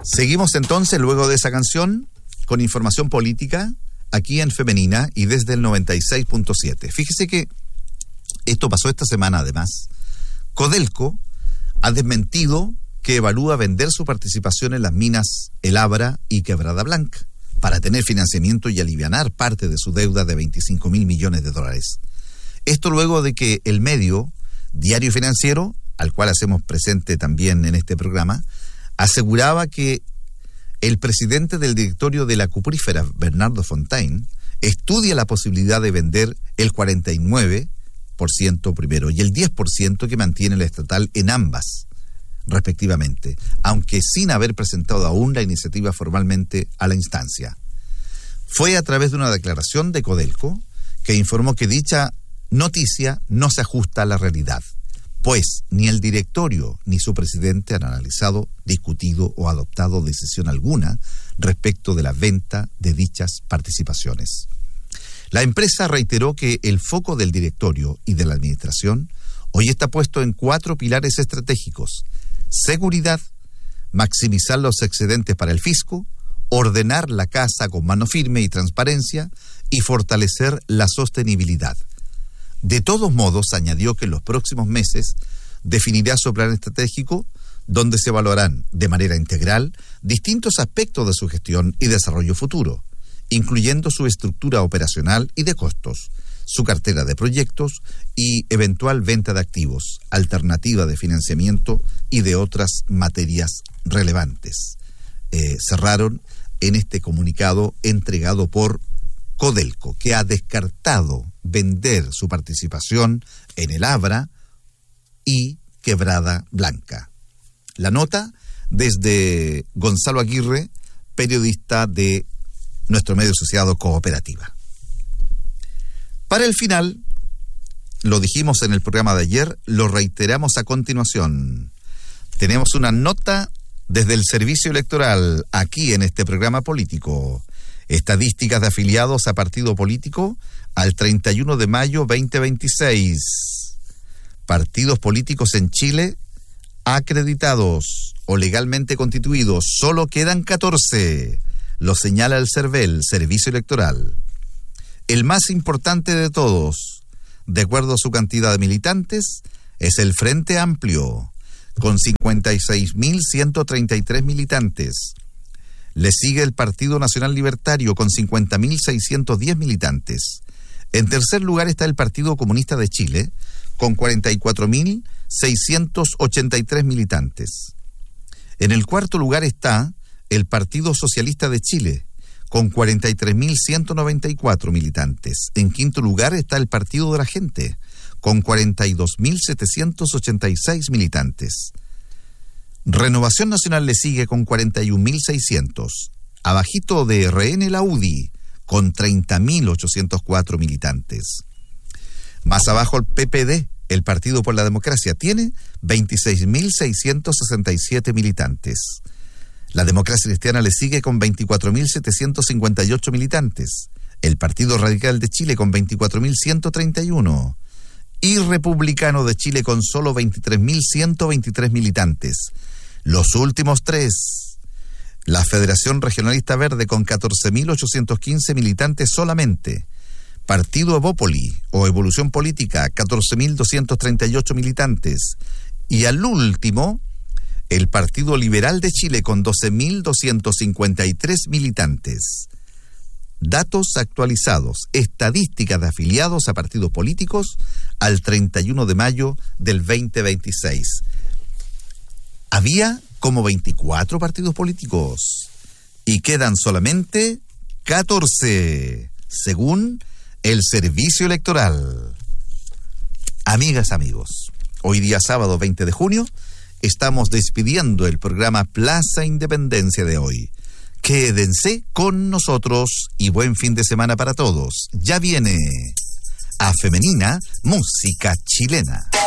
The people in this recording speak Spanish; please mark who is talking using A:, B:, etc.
A: Seguimos entonces, luego de esa canción, con información política, aquí en Femenina y desde el 96.7. Fíjese que esto pasó esta semana además. Codelco ha desmentido que evalúa vender su participación en las minas El Abra y Quebrada Blanca para tener financiamiento y alivianar parte de su deuda de $25.000 millones. Esto luego de que el medio Diario Financiero, al cual hacemos presente también en este programa, aseguraba que el presidente del directorio de la cuprífera, Bernardo Fontaine, estudia la posibilidad de vender el 49% primero y el 10% que mantiene la estatal en ambas, respectivamente, aunque sin haber presentado aún la iniciativa formalmente a la instancia. Fue a través de una declaración de Codelco que informó que dicha noticia no se ajusta a la realidad, pues ni el directorio ni su presidente han analizado, discutido o adoptado decisión alguna respecto de la venta de dichas participaciones. La empresa reiteró que el foco del directorio y de la administración hoy está puesto en 4 pilares estratégicos: seguridad, maximizar los excedentes para el fisco, ordenar la casa con mano firme y transparencia y fortalecer la sostenibilidad. De todos modos, añadió que en los próximos meses definirá su plan estratégico, donde se evaluarán de manera integral distintos aspectos de su gestión y desarrollo futuro, incluyendo su estructura operacional y de costos, su cartera de proyectos y eventual venta de activos, alternativa de financiamiento y de otras materias relevantes. Cerraron en este comunicado entregado por Codelco, que ha descartado vender su participación en El Abra y Quebrada Blanca. La nota desde Gonzalo Aguirre, periodista de nuestro medio asociado Cooperativa. Para el final, lo dijimos en el programa de ayer, lo reiteramos a continuación. Tenemos una nota desde el Servicio Electoral aquí en este programa político. Estadísticas de afiliados a partido político al 31 de mayo 2026. Partidos políticos en Chile acreditados o legalmente constituidos, solo quedan 14. Lo señala el CERVEL, Servicio Electoral. El más importante de todos, de acuerdo a su cantidad de militantes, es el Frente Amplio, con 56.133 militantes. Le sigue el Partido Nacional Libertario con 50.610 militantes. En tercer lugar está el Partido Comunista de Chile con 44.683 militantes. En el cuarto lugar está el Partido Socialista de Chile con 43.194 militantes. En quinto lugar está el Partido de la Gente con 42.786 militantes. Renovación Nacional le sigue con 41.600. Abajito de RN la UDI con 30.804 militantes. Más abajo el PPD, el Partido por la Democracia, tiene 26.667 militantes. La Democracia Cristiana le sigue con 24.758 militantes. El Partido Radical de Chile con 24.131. Y Republicano de Chile con solo 23.123 militantes. Los últimos 3, la Federación Regionalista Verde con 14.815 militantes solamente, Partido Evópoli o Evolución Política, 14.238 militantes, y al último, el Partido Liberal de Chile con 12.253 militantes. Datos actualizados, estadísticas de afiliados a partidos políticos al 31 de mayo del 2026. Había como 24 partidos políticos y quedan solamente 14, según el Servicio Electoral. Amigas, amigos, hoy día sábado 20 de junio estamos despidiendo el programa Plaza Independencia de hoy. Quédense con nosotros y buen fin de semana para todos. Ya viene a Femenina, música chilena.